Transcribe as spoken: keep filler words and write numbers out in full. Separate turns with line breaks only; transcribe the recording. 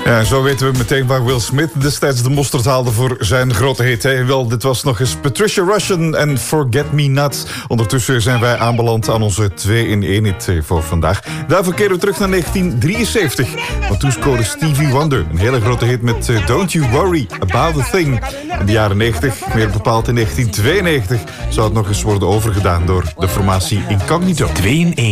Ja, en zo weten we meteen waar Will Smith destijds de mosterd haalde voor zijn grote hit. Hè? Wel, dit was nog eens Patricia Russian en Forget Me Not. Ondertussen zijn wij aanbeland aan onze twee in één hit voor vandaag. Daarvoor keren we terug naar negentien drieënzeventig. Want toen scoorde Stevie Wonder een hele grote hit met uh, Don't You Worry About A Thing. In de jaren negentig, meer bepaald in negentien tweeënnegentig... zou het nog eens worden overgedaan door de formatie Incognito.
twee in één.